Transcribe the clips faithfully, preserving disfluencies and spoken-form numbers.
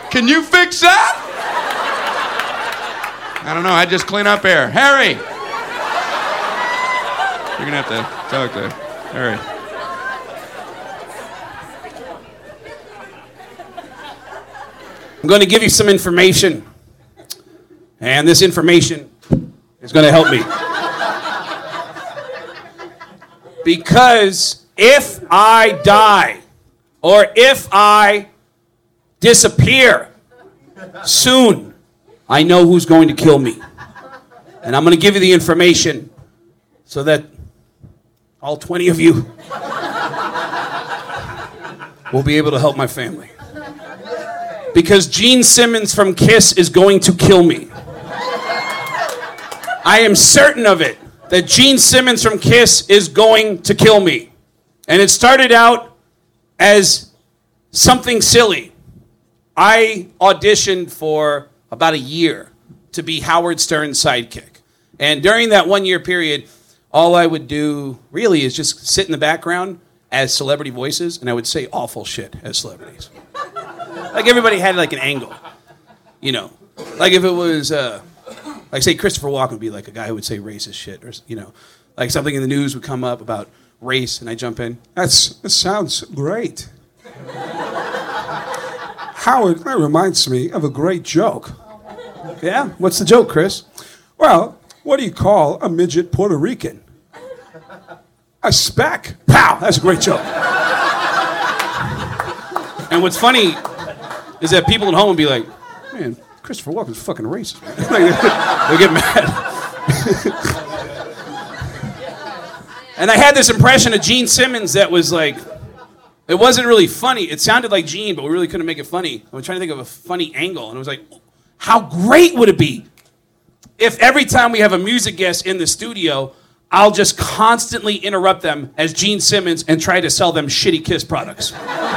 Can you fix that? I don't know. I just clean up air. Harry! You're going to have to talk to Harry. I'm going to give you some information. And this information is going to help me. Because if I die, or if I disappear soon, I know who's going to kill me. And I'm going to give you the information so that all twenty of you will be able to help my family. Because Gene Simmons from Kiss is going to kill me. I am certain of it, that Gene Simmons from Kiss is going to kill me. And it started out as something silly. I auditioned for about a year to be Howard Stern's sidekick. And during that one-year period, all I would do really is just sit in the background as celebrity voices, and I would say awful shit as celebrities. Like everybody had like an angle, you know. Like if it was, uh, like say Christopher Walken would be like a guy who would say racist shit, or you know, like something in the news would come up about race, and I jump in. That's that sounds great. Howard, that reminds me of a great joke. Yeah, what's the joke, Chris? Well, what do you call a midget Puerto Rican? A speck. Pow! That's a great joke. And what's funny is that people at home would be like, man, Christopher Walken's fucking racist. They get mad. And I had this impression of Gene Simmons that was like, it wasn't really funny. It sounded like Gene, but we really couldn't make it funny. I was trying to think of a funny angle, and it was like, how great would it be if every time we have a music guest in the studio, I'll just constantly interrupt them as Gene Simmons and try to sell them shitty Kiss products.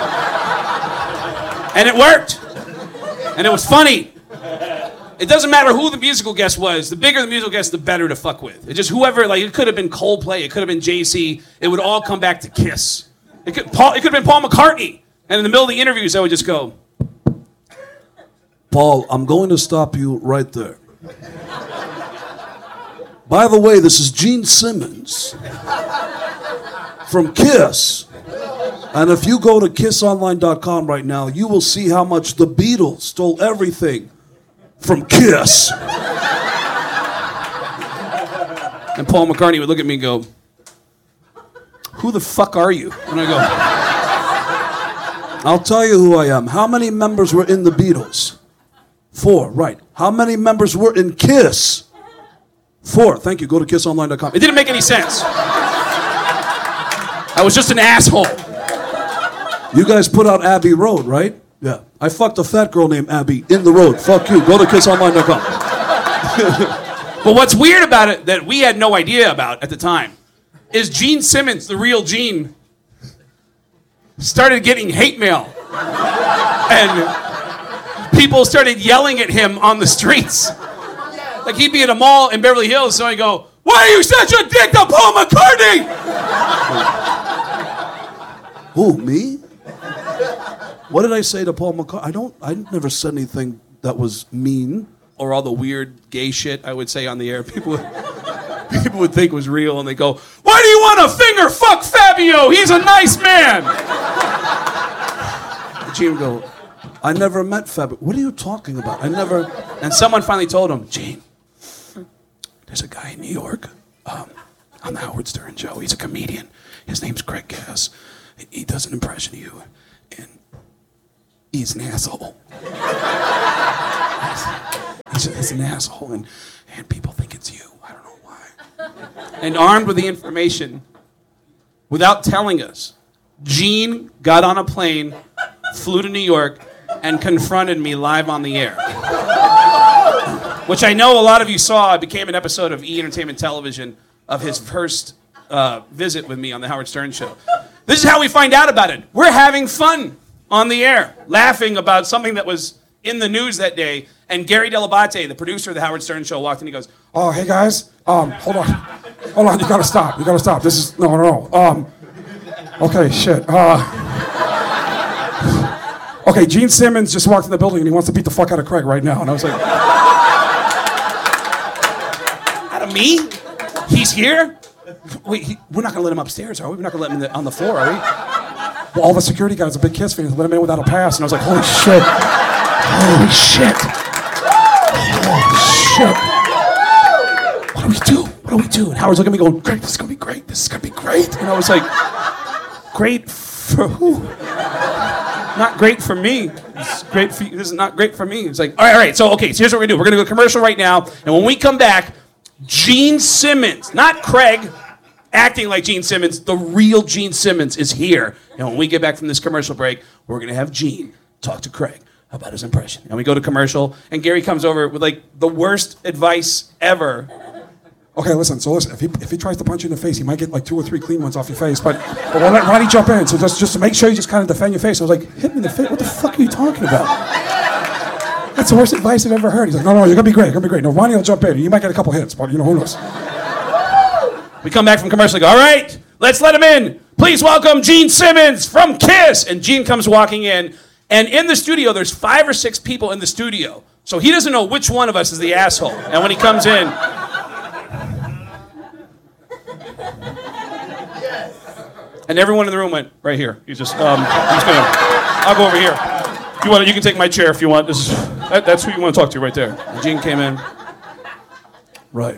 And it worked. And it was funny. It doesn't matter who the musical guest was. The bigger the musical guest, the better to fuck with. It just whoever, like it could have been Coldplay, it could have been Jay Z. It would all come back to Kiss. It could, Paul, it could have been Paul McCartney. And in the middle of the interviews, I would just go, Paul, I'm going to stop you right there. By the way, this is Gene Simmons from Kiss. And if you go to kiss online dot com right now, you will see how much the Beatles stole everything from Kiss. And Paul McCartney would look at me and go, who the fuck are you? And I go, I'll tell you who I am. How many members were in the Beatles? Four, right. How many members were in Kiss? Four. Thank you. Go to kiss online dot com. It didn't make any sense. I was just an asshole. You guys put out Abbey Road, right? Yeah. I fucked a fat girl named Abby in the road. Fuck you. Go to kiss online dot com. But what's weird about it that we had no idea about at the time is Gene Simmons, the real Gene, started getting hate mail. And people started yelling at him on the streets. Like he'd be at a mall in Beverly Hills, so I go, why are you such a dick to Paul McCartney? Who, me? What did I say to Paul McCartney? I don't, I never said anything that was mean. Or all the weird gay shit I would say on the air. People would, people would think was real, and they go, why do you want to finger fuck Fabio? He's a nice man. And Gene would go, I never met Fabio. What are you talking about? I never... And someone finally told him, Gene, there's a guy in New York um, on the Howard Stern show. He's a comedian. His name's Greg Gass. He does an impression of you, and he's an asshole. he's, he's an asshole, and, and people think it's you. I don't know why. And armed with the information, without telling us, Gene got on a plane, flew to New York, and confronted me live on the air. Which I know a lot of you saw. It became an episode of E! Entertainment Television of his first uh, visit with me on the Howard Stern show. This is how we find out about it. We're having fun on the air, laughing about something that was in the news that day, and Gary Dell'Abate, the producer of the Howard Stern show, walked in and he goes, Oh, hey guys, um, hold on. Hold on, you gotta stop. You gotta stop. This is, no, no, no. Um, okay, shit. Uh, Okay, Gene Simmons just walked in the building and he wants to beat the fuck out of Craig right now. And I was like, Out of me? He's here? Wait, he, we're not gonna let him upstairs, are we? We're not gonna let him in the, on the floor, are we? well, all the security guys are big Kiss fans. Let him in without a pass. And I was like, holy shit. Holy shit. Holy shit. What do we do? What do we do? And Howard's looking at me going, Craig, this is gonna be great. This is gonna be great. And I was like, great for who? Not great for me. This is great for you. This is not great for me. It's like, all right, all right. So, okay, so here's what we're gonna do. We're gonna go commercial right now. And when we come back, Gene Simmons, not Craig, acting like Gene Simmons, the real Gene Simmons is here. And when we get back from this commercial break, we're gonna have Gene talk to Craig about his impression. And we go to commercial, and Gary comes over with like the worst advice ever. Okay, listen, so listen, if he, if he tries to punch you in the face, he might get like two or three clean ones off your face, but, but why, don't, why don't you jump in? So just, just to make sure you just kind of defend your face. I was like, hit me in the face? What the fuck are you talking about? That's the worst advice I've ever heard. He's like, no, no, you're gonna be great, you're gonna be great. No, Ronnie will jump in, you might get a couple hits, but you know, who knows? We come back from commercial and go, all right, let's let him in. Please welcome Gene Simmons from Kiss. And Gene comes walking in, and in the studio, there's five or six people in the studio. So he doesn't know which one of us is the asshole. And when he comes in, and everyone in the room went right here. He's just, um, I'm just gonna, I'll go over here. You want? You can take my chair if you want. This is, that, that's who you want to talk to right there. And Gene came in. Right.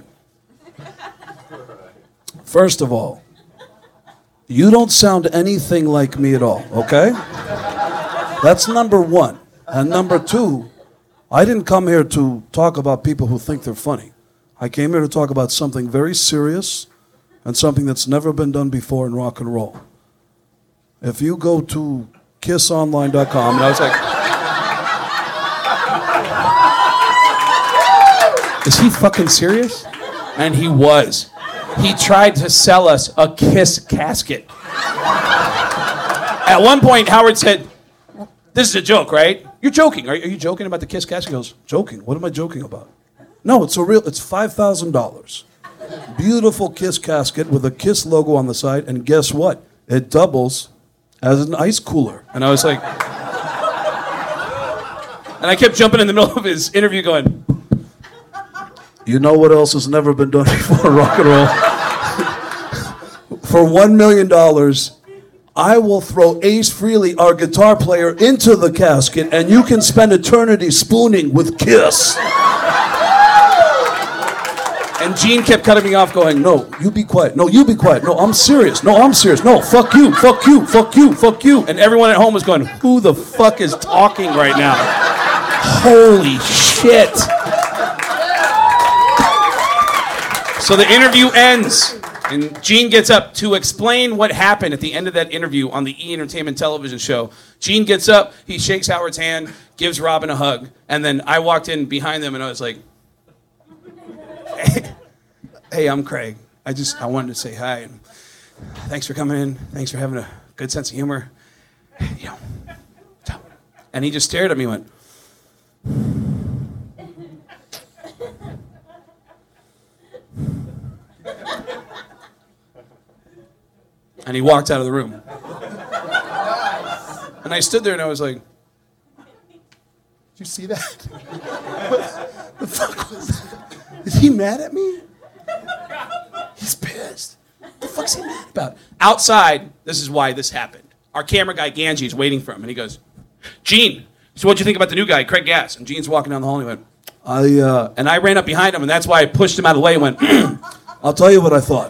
First of all, you don't sound anything like me at all, okay? That's number one. And number two, I didn't come here to talk about people who think they're funny. I came here to talk about something very serious and something that's never been done before in rock and roll. If you go to kiss online dot com, and I was like, is he fucking serious? And he was. He tried to sell us a Kiss casket. At one point, Howard said, this is a joke, right? You're joking. Are, are you joking about the Kiss casket? He goes, joking? What am I joking about? No, it's a real, it's five thousand dollars. Beautiful Kiss casket with a Kiss logo on the side, and guess what? It doubles as an ice cooler. and I was like, and I kept jumping in the middle of his interview going, You know what else has never been done before in rock and roll? For one million dollars, I will throw Ace Frehley, our guitar player, into the casket, and you can spend eternity spooning with Kiss. And Gene kept cutting me off going, no, you be quiet. No, you be quiet. No, I'm serious. No, I'm serious. No, fuck you, fuck you, fuck you, fuck you. and everyone at home was going, who the fuck is talking right now? Holy shit. So the interview ends, and Gene gets up to explain what happened at the end of that interview on the E! Entertainment television show. Gene gets up, he shakes Howard's hand, gives Robin a hug, and then I walked in behind them and I was like, hey, hey, I'm Craig. I just, I wanted to say hi, and thanks for coming in, thanks for having a good sense of humor. You know, and he just stared at me and went, and he walked out of the room. And I stood there and I was like, did you see that? What the fuck was that? Is he mad at me? He's pissed. What the fuck's he mad about? Outside, this is why this happened. Our camera guy, Ganji, is waiting for him. And he goes, Gene, so what'd you think about the new guy, Craig Gass? And Gene's walking down the hall and he went, I, uh, and I ran up behind him, and that's why I pushed him out of the way and went, I'll tell you what I thought.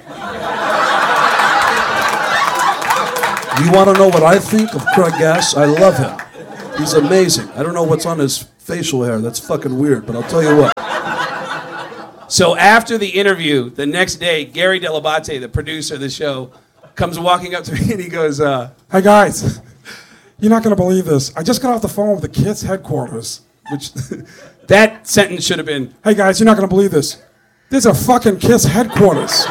You want to know what I think of Craig Gass? I love him. He's amazing. I don't know what's on his facial hair. That's fucking weird, but I'll tell you what. So after the interview, the next day, Gary Delabate, the producer of the show, comes walking up to me and he goes, uh, Hey guys, you're not gonna believe this. I just got off the phone with the Kiss headquarters. which that sentence should have been, Hey guys, you're not gonna believe this. There's a fucking Kiss headquarters.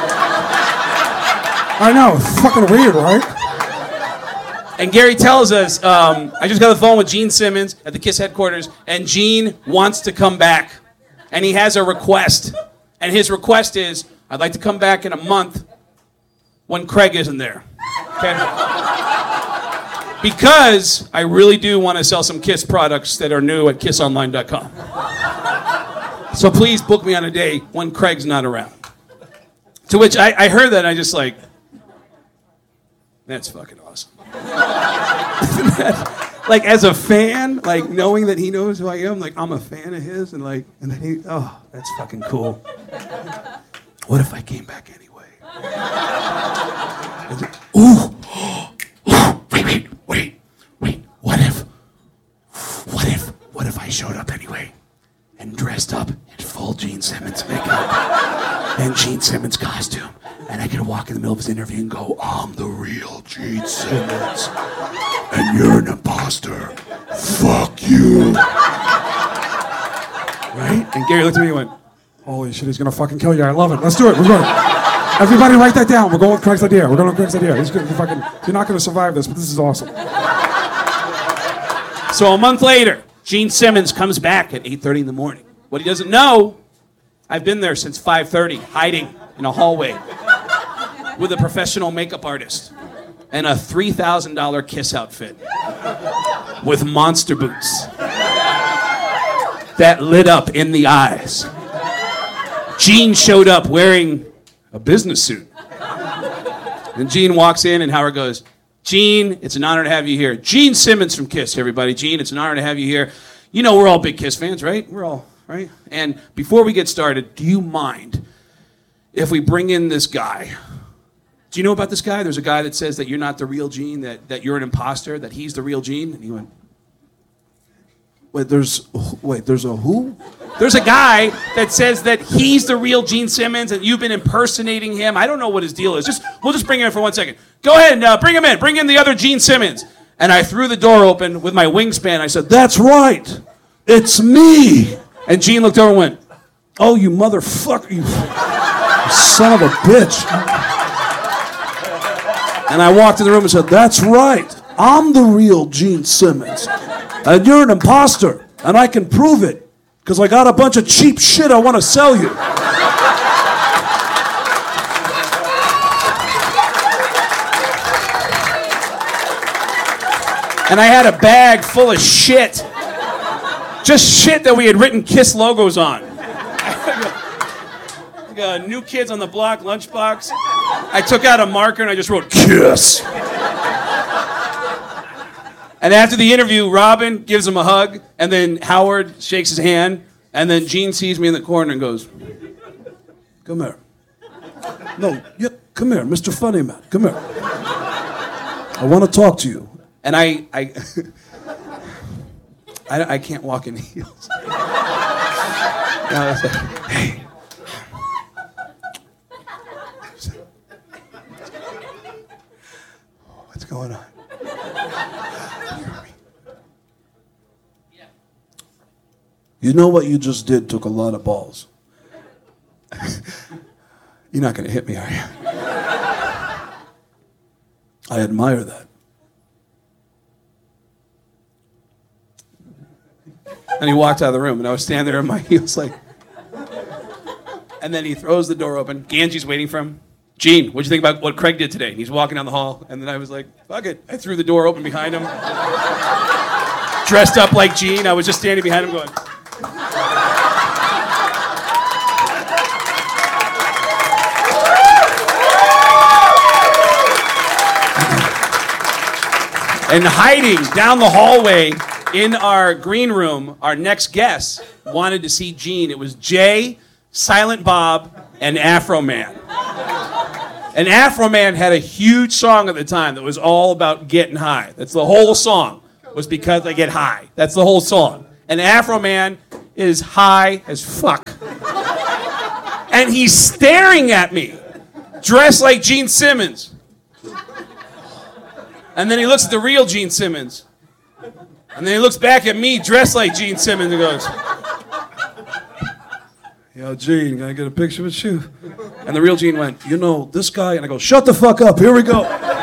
I know, it's fucking weird, right? and Gary tells us, um, I just got off the phone with Gene Simmons at the Kiss headquarters, and Gene wants to come back. And he has a request. And his request is, I'd like to come back in a month when Craig isn't there. Okay? Because I really do want to sell some Kiss products that are new at kiss online dot com. So please book me on a day when Craig's not around. To which I, I heard that and I just like, that's fucking awesome. Like as a fan, like knowing that he knows who I am, like I'm a fan of his and like, and then he, oh, that's fucking cool. What if I came back anyway? Ooh, wait, wait, wait, wait, what if, what if, what if I showed up anyway and dressed up in full Gene Simmons makeup and Gene Simmons costume and I could walk in the middle of his interview and go, I'm the real Gene Simmons and you're an imposter. Fuck you. Right? And Gary looked at me and went, Holy shit, he's gonna fucking kill you. I love it. Let's do it. We're going. Everybody write that down. We're going with Craig's idea. We're going with Craig's idea. He's gonna fucking, you're not gonna survive this, but this is awesome. so a month later, Gene Simmons comes back at eight thirty in the morning. What he doesn't know, I've been there since five thirty, hiding in a hallway with a professional makeup artist and a three thousand dollars Kiss outfit with monster boots that lit up in the eyes. Gene showed up wearing a business suit. And Gene walks in and Howard goes, Gene, it's an honor to have you here. Gene Simmons from Kiss, everybody. Gene, it's an honor to have you here. You know we're all big Kiss fans, right? We're all, right? And before we get started, do you mind if we bring in this guy? Do you know about this guy? There's a guy that says that you're not the real Gene, that, that you're an imposter, that he's the real Gene. And he went, Wait, there's wait, there's a who? there's a guy that says that he's the real Gene Simmons and you've been impersonating him. I don't know what his deal is. Just We'll just bring him in for one second. Go ahead and uh, bring him in. Bring in the other Gene Simmons. And I threw the door open with my wingspan. I said, That's right. It's me. and Gene looked over and went, Oh, you motherfucker. You son of a bitch. And I walked in the room and said, That's right. I'm the real Gene Simmons. And you're an imposter. And I can prove it. Because I got a bunch of cheap shit I want to sell you. and I had a bag full of shit. Just shit that we had written Kiss logos on. like, uh, New Kids on the Block, Lunchbox. I took out a marker and I just wrote Kiss. And after the interview, Robin gives him a hug, and then Howard shakes his hand, and then Gene sees me in the corner and goes, Come here. No, yeah, come here, Mister Funny Man. Come here. I want to talk to you. and I, I, I, I can't walk in heels. And I was like, hey. What's going on? You know what you just did took a lot of balls. You're not going to hit me, are you? I admire that. And he walked out of the room, and I was standing there in my heels like... And then he throws the door open. Ganji's waiting for him. Gene, what'd you think about what Craig did today? And he's walking down the hall, and then I was like, fuck it. I threw the door open behind him. Dressed up like Gene. I was just standing behind him going... And hiding down the hallway in our green room, our next guest wanted to see Gene. It was Jay, Silent Bob, and Afro Man. And Afro Man had a huge song at the time that was all about getting high. That's the whole song, was because I get high. That's the whole song. And Afro Man is high as fuck. And he's staring at me, dressed like Gene Simmons. And then he looks at the real Gene Simmons. And then he looks back at me, dressed like Gene Simmons, and goes, Yo, Gene, can I get a picture with you? and the real Gene went, You know, this guy, and I go, Shut the fuck up, here we go.